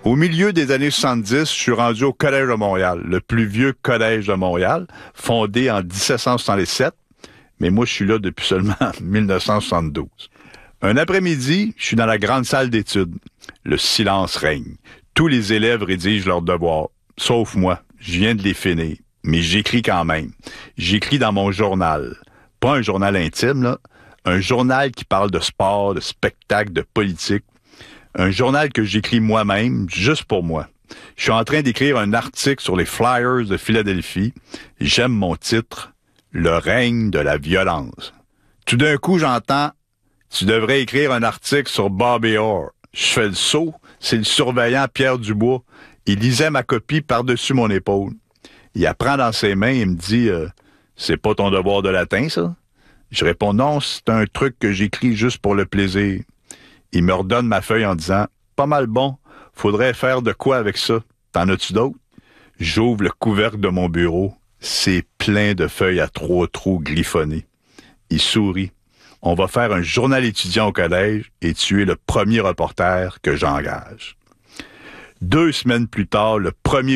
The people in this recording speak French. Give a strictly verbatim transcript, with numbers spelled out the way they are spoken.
Au milieu des années soixante-dix, je suis rendu au Collège de Montréal, le plus vieux collège de Montréal, fondé en dix-sept cent soixante-sept, mais moi, je suis là depuis seulement mille neuf cent soixante-douze. Un après-midi, je suis dans la grande salle d'études. Le silence règne. Tous les élèves rédigent leurs devoirs, sauf moi. Je viens de les finir, mais j'écris quand même. J'écris dans mon journal. Pas un journal intime, là. Un journal qui parle de sport, de spectacle, de politique. Un journal que j'écris moi-même, juste pour moi. Je suis en train d'écrire un article sur les Flyers de Philadelphie. J'aime mon titre, « Le règne de la violence ». Tout d'un coup, j'entends « Tu devrais écrire un article sur Bobby Orr ». Je fais le saut, c'est le surveillant Pierre Dubois. Il lisait ma copie par-dessus mon épaule. Il apprend dans ses mains et me dit euh, « C'est pas ton devoir de latin, ça ?» Je réponds « Non, c'est un truc que j'écris juste pour le plaisir ». Il me redonne ma feuille en disant « Pas mal bon, faudrait faire de quoi avec ça? T'en as-tu d'autres? » J'ouvre le couvercle de mon bureau. C'est plein de feuilles à trois trous griffonnées. Il sourit. « On va faire un journal étudiant au collège et tu es le premier reporter que j'engage. » Deux semaines plus tard, le premier